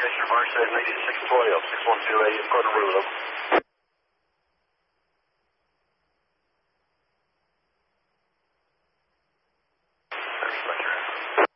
Communication from our side, 9612, 6128, Gordon Rule.